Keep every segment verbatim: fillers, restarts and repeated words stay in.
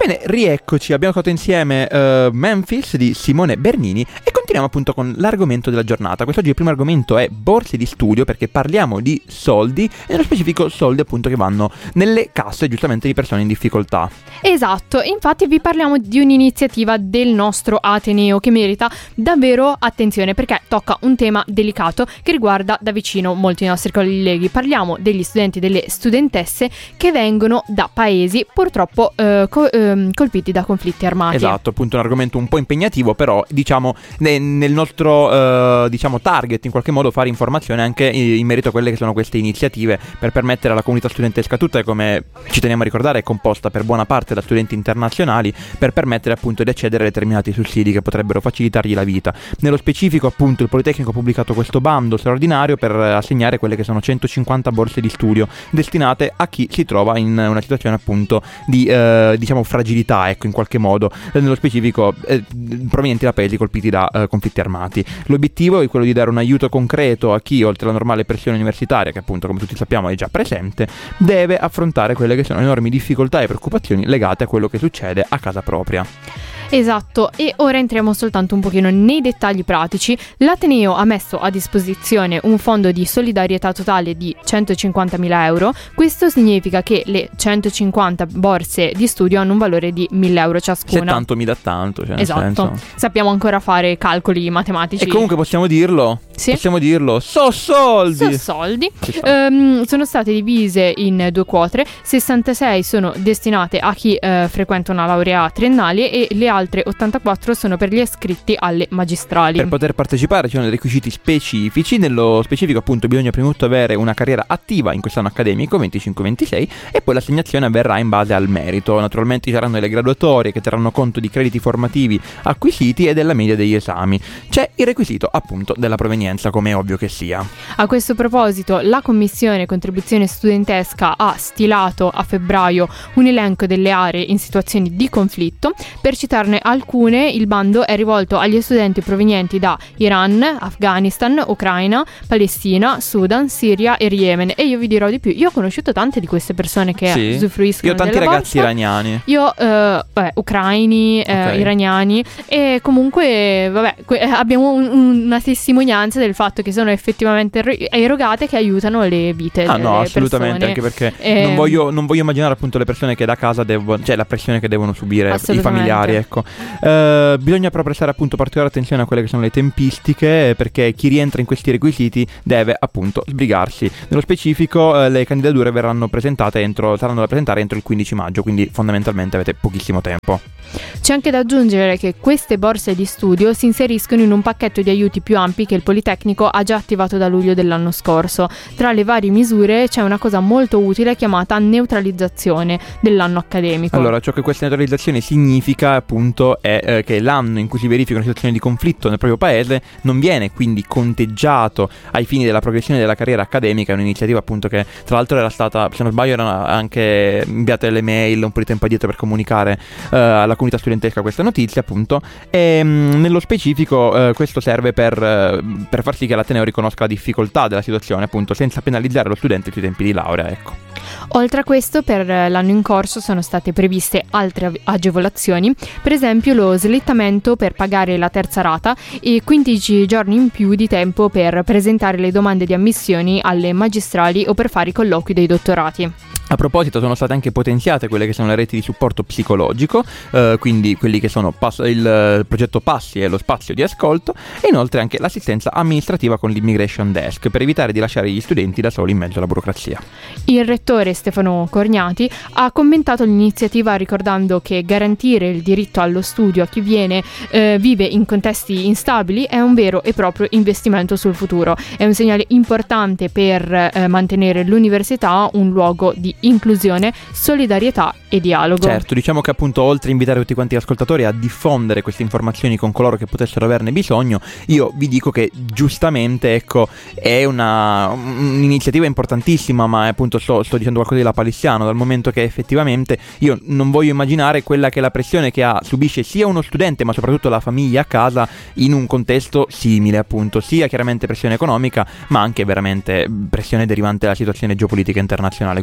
Bene, rieccoci, abbiamo fatto insieme uh, Memphis di Simone Bernini e continuiamo appunto con l'argomento della giornata. Quest'oggi il primo argomento è borse di studio, perché parliamo di soldi e nello specifico soldi appunto che vanno nelle casse giustamente di persone in difficoltà. Esatto, infatti vi parliamo di un'iniziativa del nostro Ateneo che merita davvero attenzione, perché tocca un tema delicato che riguarda da vicino molti nostri colleghi. Parliamo degli studenti e delle studentesse che vengono da paesi purtroppo eh, co- eh, colpiti da conflitti armati. Esatto, appunto un argomento un po' impegnativo, però diciamo ne- nel nostro uh, diciamo target in qualche modo fare informazione anche in merito a quelle che sono queste iniziative per permettere alla comunità studentesca tutta, e come ci teniamo a ricordare è composta per buona parte da studenti internazionali, per permettere appunto di accedere a determinati sussidi che potrebbero facilitargli la vita. Nello specifico appunto il Politecnico ha pubblicato questo bando straordinario per assegnare quelle che sono centocinquanta borse di studio destinate a chi si trova in una situazione appunto di uh, diciamo fragilità, ecco, in qualche modo, nello specifico eh, provenienti da paesi colpiti da eh, conflitti armati. L'obiettivo è quello di dare un aiuto concreto a chi, oltre alla normale pressione universitaria, che appunto come tutti sappiamo è già presente, deve affrontare quelle che sono enormi difficoltà e preoccupazioni legate a quello che succede a casa propria. Esatto, e ora entriamo soltanto un pochino nei dettagli pratici. L'Ateneo ha messo a disposizione un fondo di solidarietà totale di centocinquantamila euro. Questo significa che le centocinquanta borse di studio hanno un valore di mille euro ciascuna. Se tanto mi dà tanto, cioè nel esatto, senso. Sappiamo ancora fare calcoli matematici. E comunque possiamo dirlo? Sì. Possiamo dirlo, so soldi! So soldi. Um, sono state divise in due quote, sessantasei sono destinate a chi uh, frequenta una laurea triennale e le altre ottantaquattro sono per gli iscritti alle magistrali. Per poter partecipare ci sono dei requisiti specifici. Nello specifico appunto bisogna prima di tutto avere una carriera attiva in quest'anno accademico venticinque ventisei, e poi l'assegnazione avverrà in base al merito. Naturalmente ci saranno delle graduatorie che terranno conto di crediti formativi acquisiti e della media degli esami. C'è il requisito appunto della provenienza, come è ovvio che sia. A questo proposito la Commissione Contribuzione Studentesca ha stilato a febbraio un elenco delle aree in situazioni di conflitto. Per citarne alcune, il bando è rivolto agli studenti provenienti da Iran, Afghanistan, Ucraina, Palestina, Sudan, Siria e Yemen. E io vi dirò di più, io ho conosciuto tante di queste persone che sì. usufruiscono Io ho tanti della ragazzi borsa. iraniani. Io, eh, vabbè, ucraini, eh, okay. iraniani, e comunque, vabbè, que- abbiamo un- una testimonianza del fatto che sono effettivamente er- erogate, che aiutano le vite ah, delle no, assolutamente, persone. anche perché eh, non voglio, non voglio immaginare appunto le persone che da casa devono, cioè la pressione che devono subire i familiari, ecco. Uh, bisogna però prestare appunto particolare attenzione a quelle che sono le tempistiche, perché chi rientra in questi requisiti deve appunto sbrigarsi. Nello specifico uh, le candidature verranno presentate entro, saranno da presentare entro il quindici maggio, quindi fondamentalmente avete pochissimo tempo. C'è anche da aggiungere che queste borse di studio si inseriscono in un pacchetto di aiuti più ampi che il Politecnico ha già attivato da luglio dell'anno scorso. Tra le varie misure c'è una cosa molto utile chiamata neutralizzazione dell'anno accademico. Allora, ciò che questa neutralizzazione significa appunto è eh, che l'anno in cui si verifica una situazione di conflitto nel proprio paese non viene quindi conteggiato ai fini della progressione della carriera accademica. È un'iniziativa appunto che tra l'altro era stata, se non sbaglio, erano anche inviate delle mail un po' di tempo addietro per comunicare eh, alla comunità studentesca questa notizia appunto, e mh, nello specifico eh, questo serve per, eh, per far sì che l'Ateneo riconosca la difficoltà della situazione appunto senza penalizzare lo studente sui tempi di laurea, ecco. Oltre a questo, per l'anno in corso sono state previste altre agevolazioni, per esempio lo slittamento per pagare la terza rata e quindici giorni in più di tempo per presentare le domande di ammissioni alle magistrali o per fare i colloqui dei dottorati. A proposito, sono state anche potenziate quelle che sono le reti di supporto psicologico, eh, quindi quelli che sono pass- il eh, progetto Passi e lo spazio di ascolto, e inoltre anche l'assistenza amministrativa con l'Immigration Desk, per evitare di lasciare gli studenti da soli in mezzo alla burocrazia. Il rettore Stefano Corniati ha commentato l'iniziativa ricordando che garantire il diritto allo studio a chi viene eh, vive in contesti instabili è un vero e proprio investimento sul futuro. È un segnale importante per eh, mantenere l'università un luogo di inclusione, solidarietà e dialogo. Certo, diciamo che appunto oltre a invitare tutti quanti gli ascoltatori a diffondere queste informazioni con coloro che potessero averne bisogno, io vi dico che giustamente, ecco, è una un'iniziativa importantissima, ma appunto sto, sto dicendo qualcosa di lapalissiano, dal momento che effettivamente io non voglio immaginare quella che è la pressione che ha, subisce sia uno studente ma soprattutto la famiglia a casa in un contesto simile, appunto, sia chiaramente pressione economica ma anche veramente pressione derivante dalla situazione geopolitica internazionale. Quindi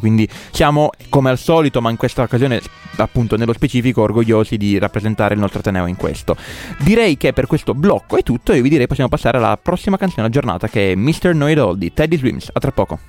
siamo come al solito, ma in questa occasione appunto nello specifico, orgogliosi di rappresentare il nostro Ateneo in questo. Direi che per questo blocco è tutto e vi direi possiamo passare alla prossima canzone della giornata, che è mister Know It All di Teddy Swims. A tra poco.